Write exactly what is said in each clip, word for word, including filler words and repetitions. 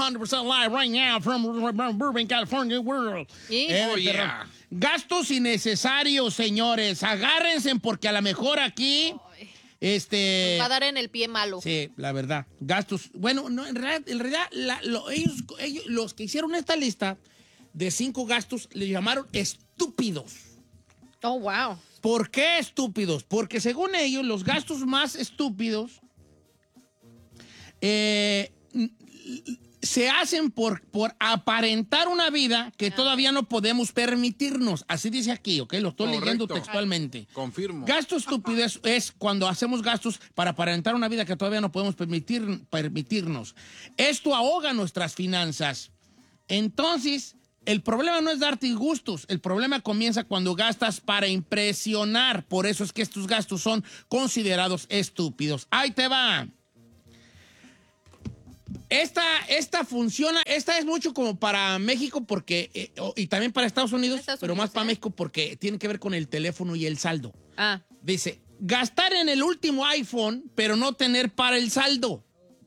hundred percent live right now from Burbank, California, world. ¿Sí? Eh, Oh, yeah. Gastos innecesarios, señores. Agárrense porque a lo mejor aquí, este... Va a dar en el pie malo. Sí, la verdad. Gastos. Bueno, no, en realidad, en realidad la- lo- ellos, ellos, los que hicieron esta lista de cinco gastos, le llamaron estúpidos. Oh, wow. ¿Por qué estúpidos? Porque según ellos, los gastos más estúpidos eh, se hacen por, por aparentar una vida que todavía no podemos permitirnos. Así dice aquí, ¿ok? Lo estoy Correcto. leyendo textualmente. Confirmo. Gasto estúpido es, es cuando hacemos gastos para aparentar una vida que todavía no podemos permitir, permitirnos. Esto ahoga nuestras finanzas. Entonces, el problema no es darte gustos, el problema comienza cuando gastas para impresionar. Por eso es que estos gastos son considerados estúpidos. Ahí te va. Esta, esta funciona, esta es mucho como para México porque, eh, o- y también para Estados Unidos, Estados pero Unidos, más para ¿eh? México porque tiene que ver con el teléfono y el saldo. Ah. Dice, gastar en el último iPhone, pero no tener para el saldo.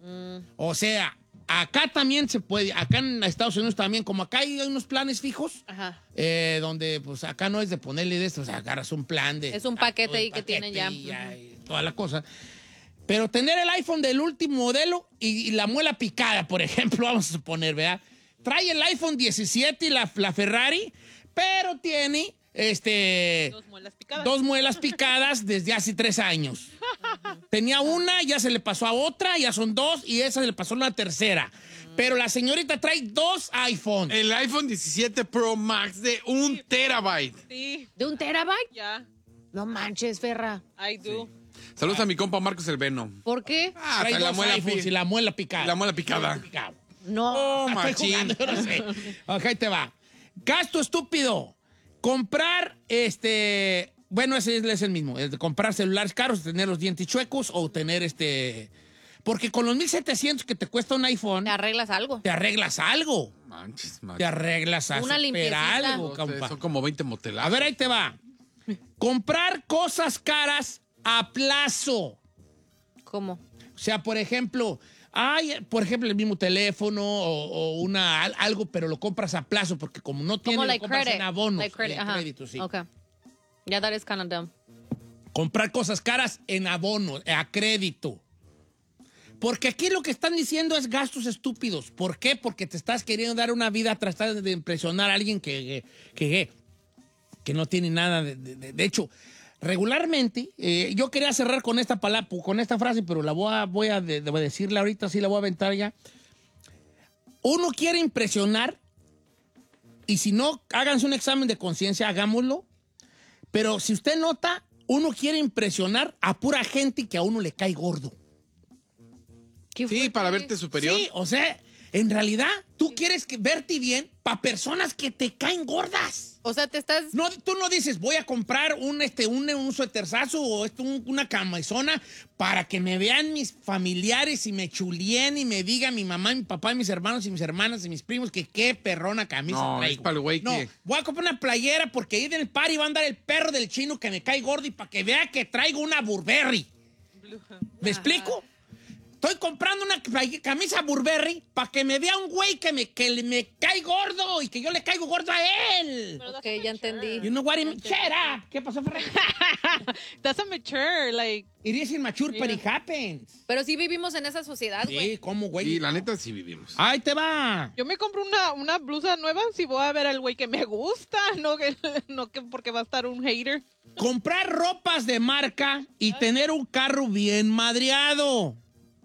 O sea, acá también se puede, acá en Estados Unidos también, como acá hay unos planes fijos, Ajá. eh, donde pues acá no es de ponerle de esto, o sea, agarras un plan de... Es un paquete ah, ahí un que tienen ya. y y toda la cosa. Pero tener el iPhone del último modelo y, y la muela picada, por ejemplo, vamos a suponer, ¿verdad? Trae el iPhone diecisiete y la, la Ferrari, pero tiene este... Dos muelas picadas. Dos muelas picadas desde hace tres años. Tenía una, ya se le pasó a otra, ya son dos, y esa se le pasó a una tercera. Pero la señorita trae dos iPhones. El iPhone diecisiete Pro Max de un terabyte. Sí, ¿De un terabyte? ya. No manches, Ferra. I do. Saludos a mi compa Marcos el Veno. ¿Por qué? Ah, Trae trae la dos muela, iPhones pi- y la muela picada. la muela picada. Picada. No. Oh, Estoy machín. jugando, yo no sé. Ok, ahí te va. Gasto estúpido. Comprar, este... Bueno, ese es el mismo. Es de comprar celulares caros, tener los dientes chuecos o tener este... Porque con los mil setecientos que te cuesta un iPhone, Te arreglas algo. te arreglas algo. Manches, Te manches. arreglas a Una super limpiecita. algo, Ustedes compa. Son como veinte motelazos. A ver, ahí te va. Comprar cosas caras a plazo. ¿Cómo? O sea, por ejemplo, hay, por ejemplo, el mismo teléfono o, o una, al- algo, pero lo compras a plazo porque como no tiene, Como lo like compras credit. en abonos. Like credit, en ajá. crédito, sí. Okay. Yeah, that is kind of dumb. Comprar cosas caras en abonos, a crédito. Porque aquí lo que están diciendo es gastos estúpidos. ¿Por qué? Porque te estás queriendo dar una vida tratando de impresionar a alguien que, que, que, que no tiene nada de... De, de- de hecho, regularmente, eh, yo quería cerrar con esta palabra, con esta frase, pero la voy a, voy a de- de decirla ahorita, sí la voy a aventar ya. Uno quiere impresionar y si no, háganse un examen de conciencia, hagámoslo. Pero si usted nota, uno quiere impresionar a pura gente que a uno le cae gordo. ¿Qué Sí, fue? para verte superior. Sí, o sea, en realidad, tú quieres que, verte bien para personas que te caen gordas. O sea, te estás... No, tú no dices, voy a comprar un, este, un, un suéterzazo o esto, un- una camisona para que me vean mis familiares y me chulien y me diga mi mamá, mi papá, mis hermanos y mis hermanas y mis primos que qué perrona camisa No, traigo. es pa'l güey No, que- voy a comprar una playera porque ahí en el party va a andar el perro del chino que me cae gordo y para que vea que traigo una Burberry. ¿Me explico? Estoy comprando una play- camisa Burberry para que me vea un güey que me, que le- me cae gordo y que yo le caigo gordo a él. Pero Ok, that's ya a mature. entendí. You know what I mean? Shut up. ¿Qué pasó, Ferrari? That's a mature, like. It is immature, but it happens. Pero sí vivimos en esa sociedad, güey. Sí, ¿cómo, güey? Y la neta sí vivimos. Ahí te va. Yo me compro una, una blusa nueva si voy a ver al güey que me gusta, no que, no que porque va a estar un hater. Comprar ropas de marca y tener un carro bien madreado.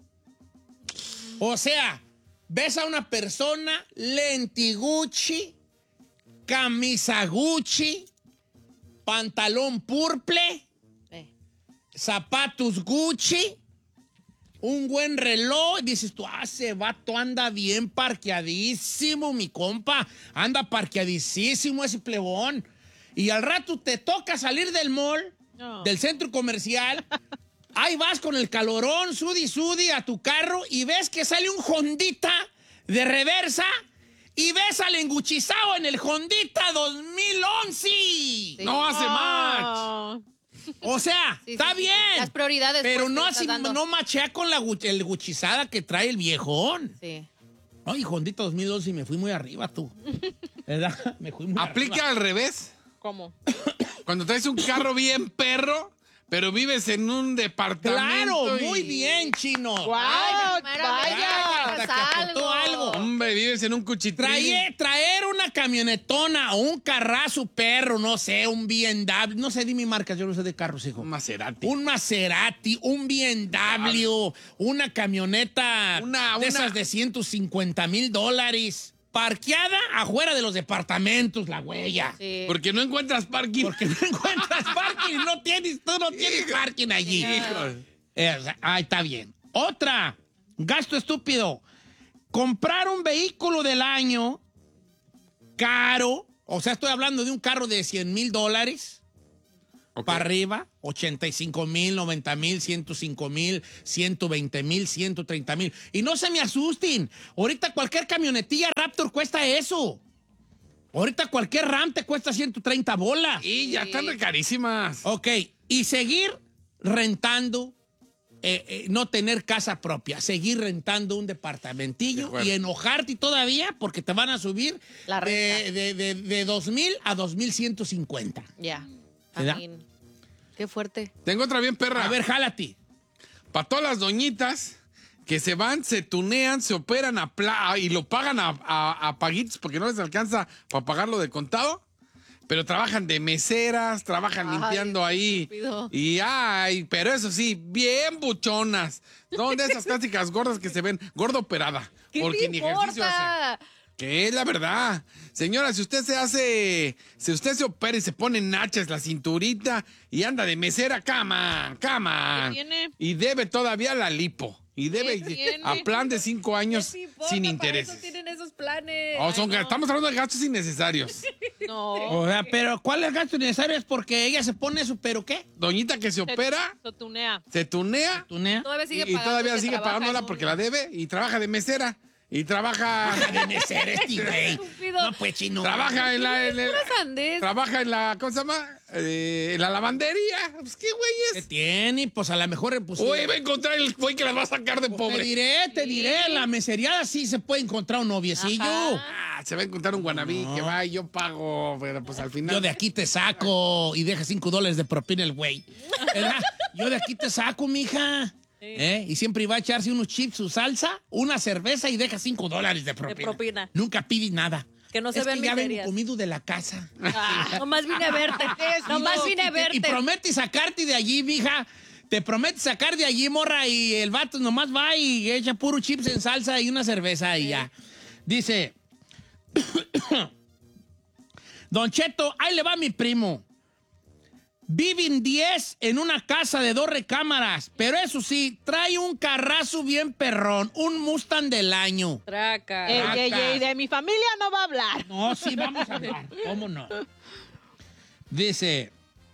O sea, ves a una persona, lenti Gucci, camisa Gucci, pantalón purple, Eh. zapatos Gucci, un buen reloj. Dices tú, ah, ese vato anda bien parqueadísimo, mi compa. Anda parqueadísimo ese plebón. Y al rato te toca salir del mall, No. del centro comercial. Ahí vas con el calorón, sudi, sudi, a tu carro y ves que sale un Hondita de reversa y ves al enguchizado en el Hondita dos mil once. Sí. No hace match. Ah. O sea, Sí, está sí, sí. bien. Las prioridades, Pero pues, no que le así, estás dando. no machea con la gu- el guchizada que trae el viejón. Sí. No, y Hondita dos mil once y me fui muy arriba, tú. ¿Verdad? Me fui muy Aplica arriba. al revés. ¿Cómo? Cuando traes un carro bien perro, pero vives en un departamento. ¡Claro! y- Muy bien, chino. ¡Guau! Ay, primeramente, ¡Vaya! Hasta que haz apuntó algo. Hombre, vives en un cuchitril. Traer, traer una camionetona o un carrazo perro, no sé, un B M W, no sé, dime marcas, yo no sé de carros, hijo. Un Maserati. Un Maserati, un B M W, una camioneta Una- de una- esas de ciento cincuenta mil dólares, parqueada afuera de los departamentos, la huella. Sí. Porque no encuentras parking. Porque no encuentras parking, no tienes, tú no tienes parking allí. Híjole. Eh, o sea, ahí está bien. Otra, gasto estúpido. Comprar un vehículo del año caro, o sea, estoy hablando de un carro de cien mil dólares Ok. para arriba, ochenta y cinco mil, noventa mil, ciento cinco mil, ciento veinte mil, ciento treinta mil. Y no se me asusten, ahorita cualquier camionetilla Raptor cuesta eso. Ahorita cualquier Ram te cuesta ciento treinta bolas. Y ya están re carísimas. Ok, y seguir rentando, eh, eh, no tener casa propia, seguir rentando un De departamentillo acuerdo. y enojarte todavía porque te van a subir La de, renta. de, de, de dos mil a dos mil ciento cincuenta. Ya. ¿Verdad? I mean, qué fuerte. Tengo otra bien perra. A ver, jálate. Para todas las doñitas que se van, se tunean, se operan a pla- y lo pagan a, a- a paguitos porque no les alcanza para pagarlo de contado. Pero trabajan de meseras, trabajan Ay, limpiando ahí. estúpido. Y ay, pero eso sí, bien buchonas. Son de esas clásicas gordas que se ven gorda operada. ¿Qué porque te ni ejercicio hace. importa? Que es la verdad. Señora, si usted se hace, si usted se opera y se pone nachas la cinturita y anda de mesera, cama, cama. ¿Qué tiene? Y debe todavía la lipo. Y debe ¿Qué tiene? a plan de cinco años ¿Qué te importa? sin Para intereses. eso tienen esos planes. Oh, son- Ay, no. Estamos hablando de gastos innecesarios. No. O sea, pero ¿cuál es el gasto necesario? Es porque ella se pone eso, ¿pero qué? Doñita que se opera, Se tunea. se tunea ¿Tunea? Todavía sigue y, y pagando todavía que sigue trabaja pagándola en porque un- la debe y trabaja de mesera. Y trabaja, De mesera este güey. Estúpido. No, pues, chino. trabaja en la, en el- Pura sandez. trabaja en la, ¿cómo se llama? Eh, en la lavandería. Pues qué güey ¿Qué es. tiene? Pues a lo mejor... Pues, Uy, va a encontrar el güey que las va a sacar de Te pobre. diré, te diré, en la meseriada sí se puede encontrar un noviecillo. Ajá. Ah, se va a encontrar un guanabí que va y yo pago, pero pues al final. Yo de aquí te saco y deja cinco dólares de propina el güey. ¿Verdad? Yo de aquí te saco, mija. ¿Eh? Y siempre iba a echarse unos chips, su salsa, una cerveza y deja cinco dólares de propina. propina. Nunca pide nada. Que no se es vean que ya vengo miserias. comido de la casa. Ah, nomás vine a verte. Nomás vine a Y verte. promete sacarte de allí, mija. Te promete sacar de allí, morra, y el vato nomás va y echa puro chips en salsa y una cerveza y ya. Dice, Don Cheto, ahí le va mi primo. Viven diez en una casa de dos recámaras, pero eso sí, trae un carrazo bien perrón, un Mustang del año. Traca. Ey, Vacas. ey, ey, de mi familia no va a hablar. No, sí, vamos a hablar. ¿Cómo no? Dice...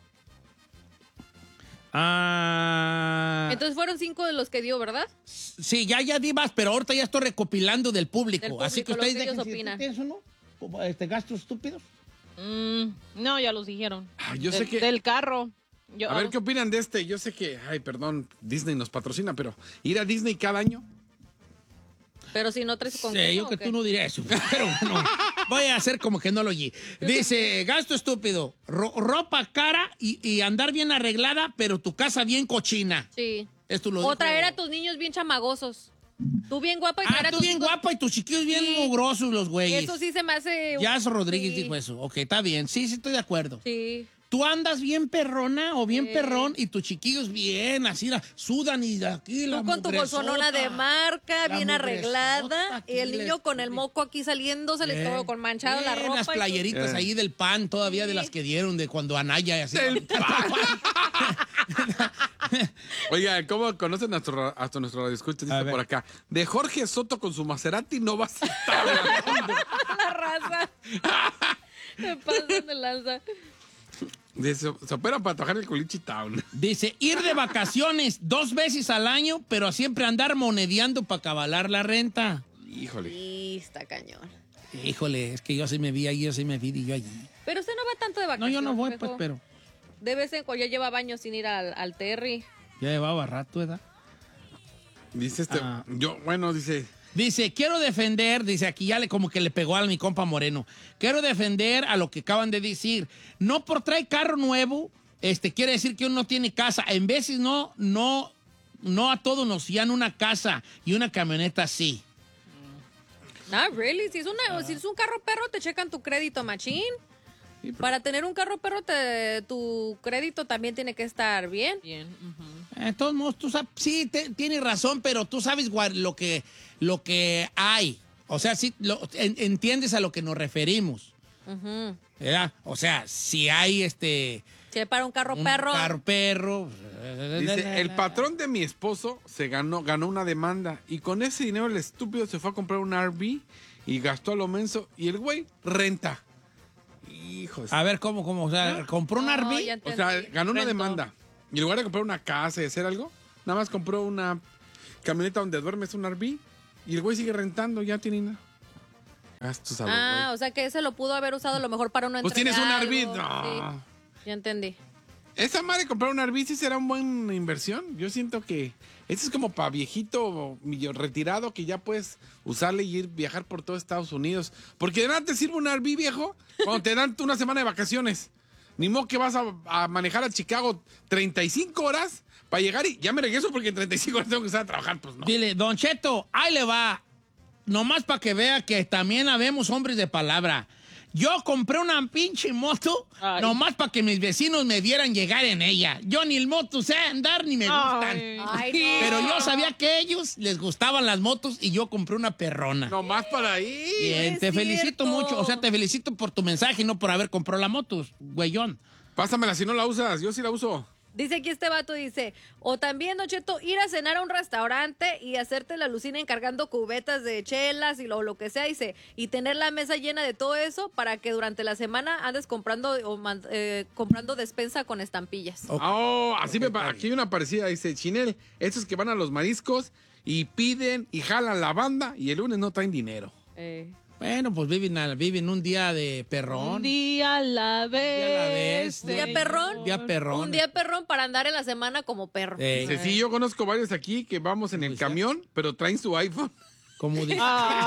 Ah, Entonces fueron cinco de los que dio, ¿verdad? sí, ya, ya di más, pero ahorita ya estoy recopilando del público. Del Así que público, lo ustedes que ellos dejen si opinan. ¿tienes uno? Como, Este, gastos estúpidos. Mm, no, ya los dijeron. Ah, yo De- sé que. Del carro. Yo, A ver qué opinan de este. Yo sé que, ay, perdón, Disney nos patrocina, pero ir a Disney cada año. Pero si no traes con Sí, yo que tú no dirías eso, pero bueno, voy a hacer como que no lo oí. Dice, gasto estúpido, ro- ropa cara y, y andar bien arreglada, pero tu casa bien cochina. Sí. Esto lo O dijo- traer a tus niños bien chamagosos. Tú bien guapa y traer Ah, a tú tus bien hijos- guapa y tus chiquillos bien Sí. mugrosos los güeyes. Eso sí se me hace... Jazz Rodríguez Sí. dijo eso. Ok, está bien. Sí, sí, estoy de acuerdo. Sí. Tú andas bien perrona o bien Sí. perrón y tus chiquillos bien, así, la, sudan y de aquí la Tú con tu mugresota. bolsonona de marca, La bien mugresota arreglada. aquí Y el les- niño con el moco aquí saliéndose, le Bien, todo con manchado la bien, ropa. Las y tú- playeritas Eh. ahí del pan, todavía de las que dieron de cuando Anaya y así. Del Oiga, ¿cómo conocen a nuestro, a nuestro radio escucha? A Dice ver. por acá. De Jorge Soto con su Maserati no vas a estar hablando. La raza. Me pasan de lanza. Dice, se opera para trabajar en el Culichi Town. Dice, ir de vacaciones dos veces al año, pero siempre andar monedeando para cabalar la renta. Híjole. Sí, está cañón. Híjole, es que yo sí me vi ahí, yo sí me vi y yo allí. Pero usted no va tanto de No, vacaciones. yo no voy, viejo. pues, pero De vez en cuando ya lleva baños sin ir al, al Terry. ya llevaba rato, ¿verdad? Dice este. Ah. Yo, bueno, dice. Dice, quiero defender, dice aquí ya le como que le pegó a mi compa Moreno. Quiero defender a lo que acaban de decir. No por traer carro nuevo, este, quiere decir que uno no tiene casa. En veces no, no, no a todos nos dan una casa y una camioneta así. No, really. Si es, una, si es un carro perro, te checan tu crédito, machín. Sí, pero... Para tener un carro perro, te, tu crédito también tiene que estar bien. Bien. Uh-huh. De todos modos, tú sabes, sí, te, tienes razón, pero tú sabes lo que, lo que hay. O sea, sí, lo, en, entiendes a lo que nos referimos. Uh-huh. ¿Verdad? O sea, si hay este... Si hay para un carro un perro. carro perro. Dice, el patrón de mi esposo se ganó, ganó una demanda y con ese dinero el estúpido se fue a comprar un R V y gastó a lo menso y el güey renta. Hijos. A ver, ¿cómo, cómo? O sea, ¿Ah? ¿compró un No, R V? ya O sea, ganó una Rentó. demanda. Y en lugar de comprar una casa y hacer algo, nada más compró una camioneta donde duermes, un R V. Y el güey sigue rentando, ya tiene nada. Gastos a lo Ah, güey. o sea que ese lo pudo haber usado a lo mejor para una Pues entrega. tienes un R V. algo. No. Sí, ya entendí. Esa madre comprar un R V sí será una buena inversión. Yo siento que este es como para viejito millo- retirado que ya puedes usarle y ir viajar por todo Estados Unidos. Porque de nada te sirve un R V viejo cuando te dan una semana de vacaciones. Ni modo que vas a, a manejar a Chicago treinta y cinco horas para llegar y ya me regreso porque en treinta y cinco horas tengo que estar a trabajar. Pues no. Dile, Don Cheto, ahí le va. Nomás para que vea que también habemos hombres de palabra. Yo compré una pinche moto Ay. nomás para que mis vecinos me vieran llegar en ella. Yo ni el moto sé andar ni me gustan. Ay. Ay, no. Pero yo sabía que a ellos les gustaban las motos y yo compré una perrona. Nomás para ahí. Bien, es te felicito cierto. mucho. O sea, te felicito por tu mensaje y no por haber comprado la moto, güeyón. Pásamela si no la usas. Yo sí la uso. Dice aquí este vato, dice, o también, Don Cheto, ir a cenar a un restaurante y hacerte la alucina encargando cubetas de chelas y lo, lo que sea, dice, y tener la mesa llena de todo eso para que durante la semana andes comprando o man- eh, comprando despensa con estampillas. Ok. Oh, así me pa- aquí hay una parecida, dice Chinel, estos que van a los mariscos y piden y jalan la banda y el lunes no traen dinero. Eh. Bueno, pues viven, a- viven un día de perrón. Un día a la vez. día a la vez. ¿Día perrón? Día perrón. Un día perrón para andar en la semana como perro. Eh, Dice, sí, yo conozco varios aquí que vamos en el camión, pero traen su iPhone. como dice,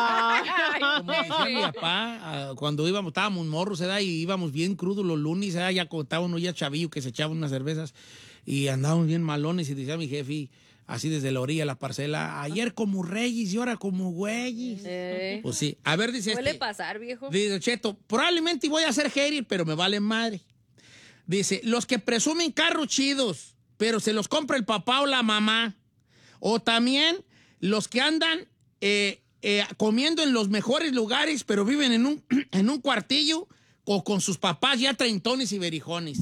Ay. como decía mi papá, ah, cuando íbamos, estábamos morros, ¿verdad? Y íbamos bien crudos los lunes, ¿verdad? Ya contábamos uno ya chavillo que se echaban unas cervezas y andábamos bien malones y decía mi jefe, así desde la orilla de la parcela, ayer como reyes y ahora como güeyes. Eh. Pues sí. A ver, dice Suele este, pasar, viejo. dice Cheto, probablemente voy a ser hater, pero me vale madre. Dice, los que presumen carros chidos, pero se los compra el papá o la mamá. O también los que andan eh, eh, comiendo en los mejores lugares, pero viven en un, en un cuartillo o con sus papás ya treintones y berijones.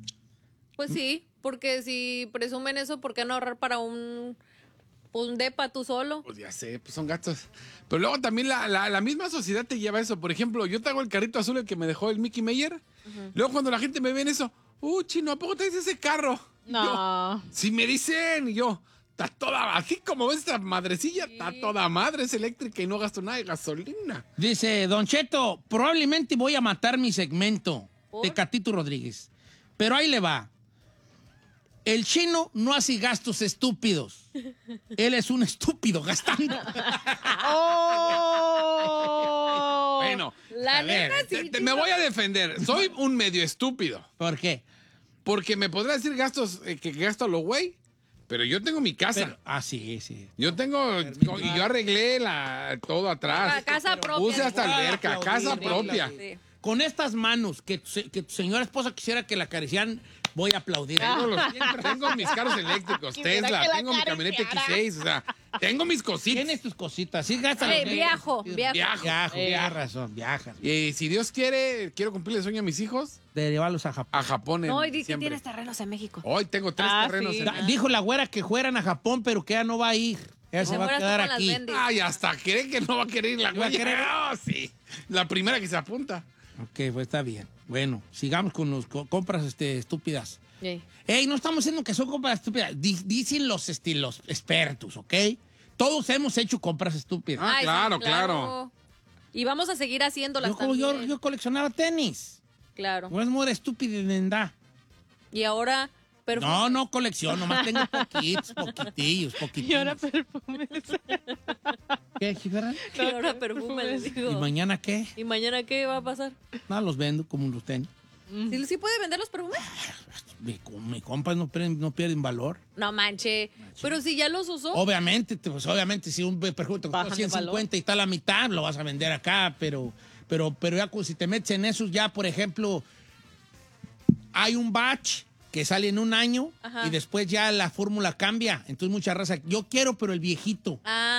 Pues sí, porque si presumen eso, ¿por qué no ahorrar para un, un depa tú solo? Pues ya sé, pues son gastos. Pero luego también la, la, la misma sociedad te lleva a eso. Por ejemplo, yo traigo el carrito azul el que me dejó el Mickey Mayer. Luego cuando la gente me ve en eso, uh, chino, ¿a poco traes ese carro? No. Yo, si me dicen, y yo, está toda, así como ves esta madrecilla, está toda madre, es eléctrica y no gasto nada de gasolina. Dice, Don Cheto, probablemente voy a matar mi segmento ¿Por? de Catito Rodríguez. Pero ahí le va. El chino no hace gastos estúpidos. Él es un estúpido gastando. Oh. Bueno, La a ver, neta, te- sí. te- me voy a defender. Soy un medio estúpido. ¿Por qué? Porque me podrá decir gastos eh, que gasto a lo güey, pero yo tengo mi casa. Pero- ah, sí, sí. Yo tengo, y yo arreglé la, todo atrás. Ah, casa propia. Puse hasta Ah, alberca, aplaudir, casa sí, propia. Sí. Con estas manos que, tu se- que tu señora esposa quisiera que la acariciaran, voy a aplaudir. Tengo, los- tengo mis carros eléctricos, Quisiera Tesla, que la tengo mi camioneta X acariciara. seis, o sea, tengo mis cositas. Tienes tus cositas. Sí, gasta. Eh, viajo, viajo. Viajo. Viajo, Eh. tienes razón, viajas. Y si Dios quiere, quiero cumplir el sueño a mis hijos, De llevarlos a Japón. a Japón en No, y di que diciembre. tienes terrenos en México. Hoy tengo tres Ah, terrenos sí. en... Da- Dijo la güera que fueran a Japón, pero que ella no va a ir. Ella se No, va a fueras tú quedar con las aquí. Bendy. Ay, hasta cree que no va a querer ir la ¿No va a güey. querer? No, sí. La primera que se apunta. Ok, pues está bien. Bueno, sigamos con las compras este, estúpidas. Sí. Ey, no estamos diciendo que son compras estúpidas. Di- dicen los estilos expertos, ¿ok? Todos hemos hecho compras estúpidas. Ah, Ay, sí, claro, claro. Y vamos a seguir haciéndolas yo, como yo, también. yo coleccionaba tenis. Claro. No es muy estúpida. Y ahora, pero No, no colecciono, nomás tengo poquitos, poquitillos, Y ahora poquitillos. perfumes. ¿Qué, Gibran? Que ahora perfume, les ¿Y digo. mañana qué? ¿Y mañana qué va a pasar? No, los vendo como los tenis. ¿Sí, sí puede vender los perfumes? Mi, mi compas no pierden, no pierden valor. No manche. Pero si ya los usó. Obviamente, pues obviamente, si un perfume te costó Bajan de ciento cincuenta y está a la mitad, lo vas a vender acá, pero, pero, pero ya si te metes en esos, ya, por ejemplo, hay un batch que sale en un año Ajá. y después ya la fórmula cambia. Entonces, mucha raza, yo quiero, pero el viejito.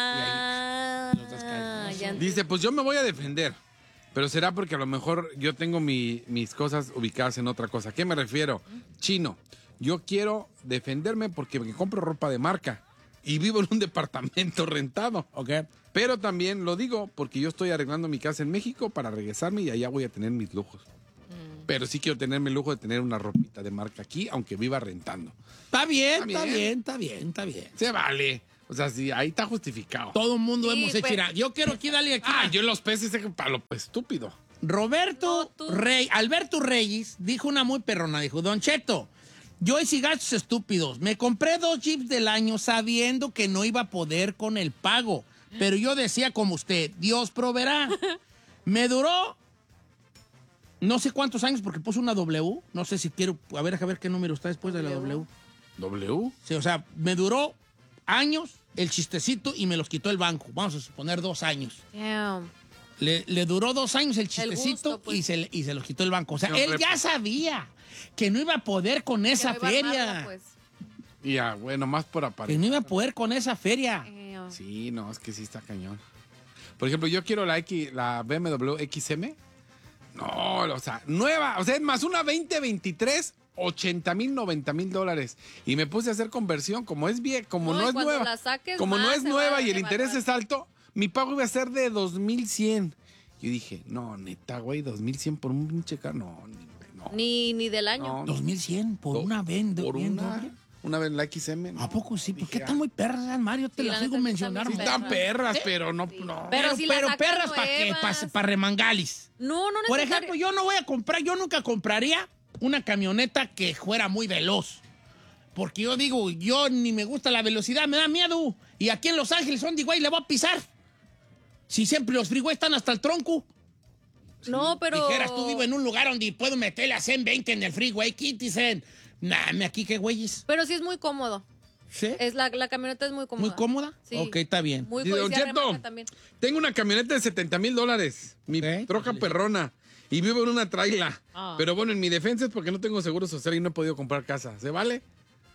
Ah, Y ahí los descargas. ya entendí. Dice, pues yo me voy a defender. Pero será porque a lo mejor yo tengo mi- mis cosas ubicadas en otra cosa. ¿A qué me refiero? Chino, yo quiero defenderme porque me compro ropa de marca y vivo en un departamento rentado. ¿Ok? Pero también lo digo porque yo estoy arreglando mi casa en México para regresarme y allá voy a tener mis lujos. Pero sí quiero tenerme el lujo de tener una ropita de marca aquí, aunque viva rentando. Está bien, Está está bien. bien, está bien, está bien. Se vale. O sea, sí, ahí está justificado. Todo el mundo Sí, hemos hecho. pero- Mira, yo quiero aquí darle aquí. Ah, yo en los peces es para lo estúpido. Roberto No, tú. Rey, Alberto Reyes dijo una muy perrona, dijo, Don Cheto, yo hice gastos estúpidos, me compré dos Jeeps del año sabiendo que no iba a poder con el pago, pero yo decía como usted, Dios proveerá. Me duró no sé cuántos años porque puso una W, no sé si quiero, a ver, a ver qué número está después de la W. W. Sí, o sea, me duró años el chistecito y me los quitó el banco, vamos a suponer dos años. Damn. Le, le duró dos años el chistecito gusto, pues. y, se, le- y se los quitó el banco. O sea, No, él rep- ya sabía que no iba a poder con esa Que no iba a feria. armarla, pues. Y ya, bueno, más por Que aparecer. no iba a poder con esa feria. Damn. Sí, no, es que sí está cañón. Por ejemplo, yo quiero la X, la B M W X M. No, o sea, nueva. O sea, es más una veinte veintitrés, ochenta mil, noventa mil dólares. Y me puse a hacer conversión. Como es bien, como No, no, y es cuando nueva. la saques Como no más es se va nueva a y el devaluar. interés es alto, mi pago iba a ser de dos mil cien. Yo dije, no, neta, güey, dos mil cien por un pinche carro. No, ni, no. Ni, ni del año. No, dos mil cien por Do- una vez. por bien una, doble. una vez la X M. no. ¿A poco sí? ¿Por qué Dije, están muy perras, Mario? Te Sí, las la oigo neta sí mencionar. están Sí muy mucho. están perras, pero no, no. Pero Pero, si las pero sacan perras para qué? nuevas. Para remangalis. No, no Por necesari- ejemplo, yo no voy a comprar, yo nunca compraría una camioneta que fuera muy veloz. Porque yo digo, yo ni me gusta la velocidad, me da miedo. Y aquí en Los Ángeles, ¿dónde güey le voy a pisar? Si siempre los freeways están hasta el tronco. No, pero. Dijeras, tú vivo en un lugar donde puedo meterle a ciento veinte en el freeway, ¿qué dicen? Nah, me aquí qué güeyes. Pero sí es muy cómodo. ¿Sí? Es la, la camioneta es muy cómoda. ¿Muy cómoda? Sí. Ok, está bien. Muy Dice, Don policía Cheto, remarca también. tengo una camioneta de setenta mil dólares, mi Ok. troca perrona, y vivo en una traila. Ah. Pero bueno, en mi defensa es porque no tengo seguro social y no he podido comprar casa. ¿Se vale?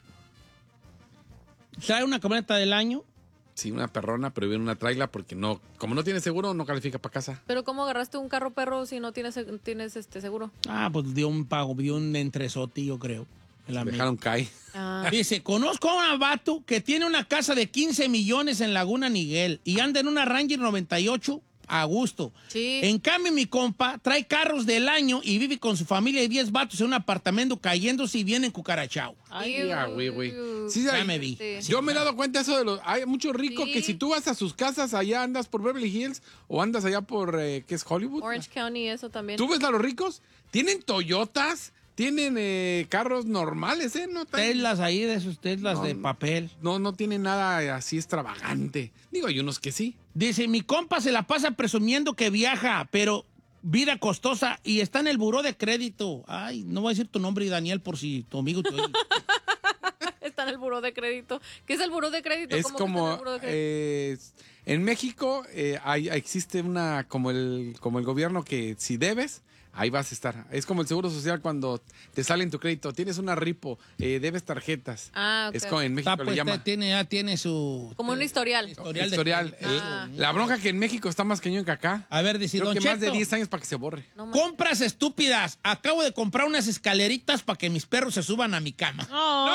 ¿Trae una camioneta del año? Sí, una perrona, pero vive en una traila porque no, como no tiene seguro, no califica para casa. Pero ¿cómo agarraste un carro perro si no tienes, tienes este seguro? Ah, pues dio un pago, dio un entresote, yo creo. en la Dejaron caer. Ah. Dice, conozco a un vato que tiene una casa de quince millones en Laguna Niguel y anda en una Ranger noventa y ocho a gusto. Sí. En cambio, mi compa trae carros del año y vive con su familia y diez vatos en un apartamento cayéndose y viene en cucarachao. Ay, ya, güey, güey. Sí, Ya hay- me vi. Sí. Yo me he dado cuenta eso de los... Hay muchos ricos Sí. que si tú vas a sus casas, allá andas por Beverly Hills o andas allá por, eh, ¿qué es Hollywood? Orange County, eso también. ¿Tú ves a los ricos? Tienen Toyotas, tienen eh, carros normales, ¿eh? No, tan- Teslas ahí, de esos Teslas No, de no. papel. no, no tienen nada así extravagante. Digo, hay unos que sí. Dice, mi compa se la pasa presumiendo que viaja, pero vida costosa y está en el buró de crédito. Ay, no voy a decir tu nombre, Daniel, por si tu amigo te oye. Está en el buró de crédito. ¿Qué es el buró de crédito? Es ¿Cómo que está en como... el buró de crédito? eh, en México eh, hay, existe una... Como el, como el gobierno que si debes... Ahí vas a estar. Es como el Seguro Social cuando te sale en tu crédito. Tienes una ripo, eh, debes tarjetas. Ah, ok. Es como en México Está, le pues, llama. tiene, ya tiene su... Como un historial. Historial de Historial. crédito. El- Ah. La bronca que en México está más cañón que acá. A ver, dice, Creo Don que más de Cheto, diez años para que se borre. No manches. compras estúpidas. Acabo de comprar unas escaleritas para que mis perros se suban a mi cama.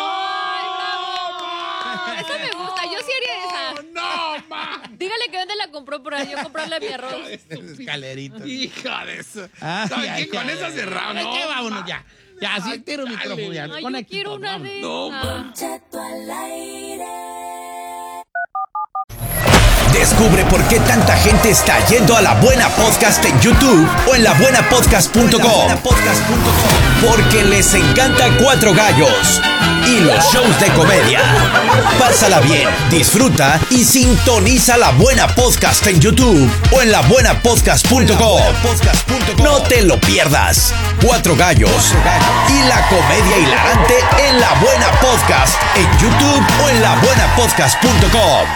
Eso me gusta. Yo sí haría esa. ¡No, ma! Dígale que dónde la compró para yo comprarle a mi arroz. Escaleritas. Hija de eso. Ay, ¿Sabes ay, qué? Con ay, esa ay, cerrado, ay, ¿no? que vámonos ya. Ya, así Ay, tiro el dale. micrófono ya. Ay, yo Conecten quiero todo, una vámonos. de No, esas. ma. Cheto al aire. Descubre por qué tanta gente está yendo a La Buena Podcast en YouTube o en la buena podcast punto com. Porque les encanta Cuatro Gallos y los shows de comedia. Pásala bien, disfruta y sintoniza La Buena Podcast en YouTube o en la buena podcast punto com. No te lo pierdas. Cuatro Gallos y la comedia hilarante en La Buena Podcast en YouTube o en la buena podcast punto com.